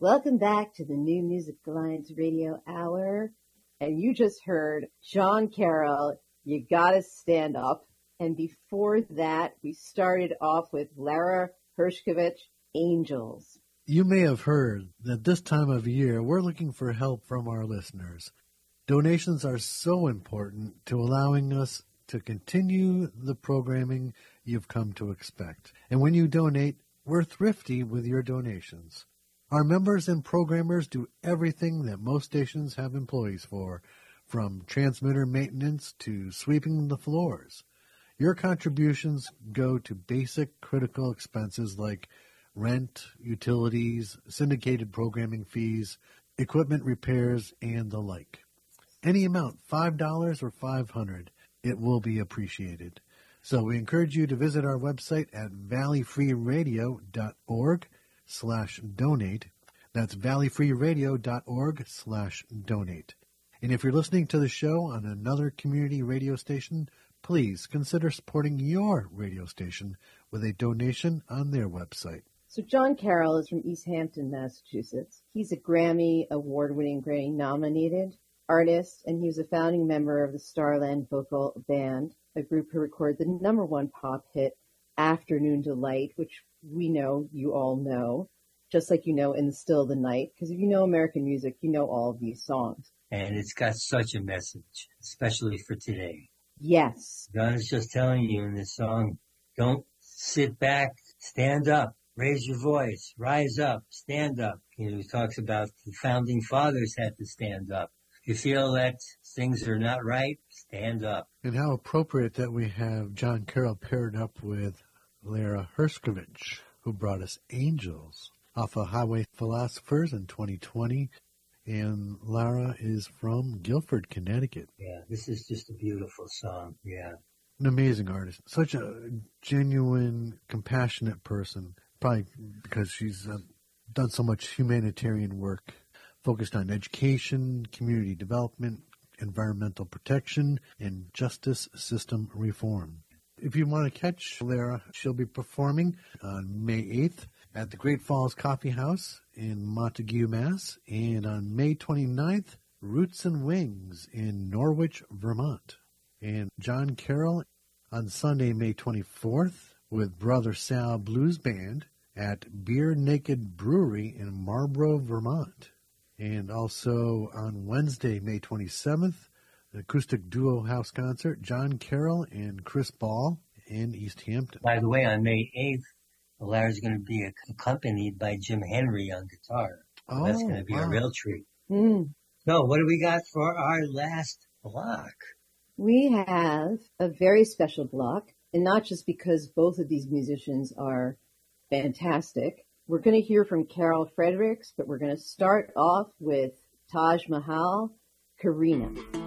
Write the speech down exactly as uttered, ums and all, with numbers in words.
Welcome back to the New Music Alliance Radio Hour. And you just heard John Carroll, You Gotta Stand Up. And before that, we started off with Lara Hershkovich, Angels. You may have heard that this time of year, we're looking for help from our listeners. Donations are so important to allowing us to continue the programming you've come to expect. And when you donate, we're thrifty with your donations. Our members and programmers do everything that most stations have employees for, from transmitter maintenance to sweeping the floors. Your contributions go to basic critical expenses like rent, utilities, syndicated programming fees, equipment repairs, and the like. Any amount, five dollars or five hundred dollars, it will be appreciated. So we encourage you to visit our website at valleyfreeradio.org slash donate. That's valleyfreeradio.org slash donate. And if you're listening to the show on another community radio station, please consider supporting your radio station with a donation on their website. So John Carroll is from East Hampton, Massachusetts. He's a Grammy award-winning, Grammy-nominated artist, and he was a founding member of the Starland Vocal Band, a group who recorded the number one pop hit, Afternoon Delight, which we know, you all know, just like you know In the Still of the Night, because if you know American music, you know all of these songs. And it's got such a message, especially for today. Yes. John is just telling you in this song, don't sit back, stand up, raise your voice, rise up, stand up. You know, he talks about the founding fathers had to stand up. If you feel that things are not right, stand up. And how appropriate that we have John Carroll paired up with Lara Hershkovich, who brought us Angels off of Highway Philosophers in twenty twenty. And Lara is from Guilford, Connecticut. Yeah, this is just a beautiful song, yeah. An amazing artist. Such a genuine, compassionate person, probably because she's uh, done so much humanitarian work focused on education, community development, environmental protection, and justice system reform. If you want to catch Lara, she'll be performing on May eighth at the Great Falls Coffee House in Montague, Mass. And on May twenty-ninth, Roots and Wings in Norwich, Vermont. And John Carroll on Sunday, May twenty-fourth, with Brother Sal Blues Band at Beer Naked Brewery in Marlborough, Vermont. And also on Wednesday, May twenty-seventh, an acoustic duo house concert, John Carroll and Chris Ball in East Hampton. By the way, on May eighth, Lara's going to be accompanied by Jim Henry on guitar. So oh, that's going to be wow. a real treat. Mm. So what do we got for our last block? We have a very special block, and not just because both of these musicians are fantastic. We're going to hear from Carol Fredericks, but we're going to start off with Taj Mahal, Karina.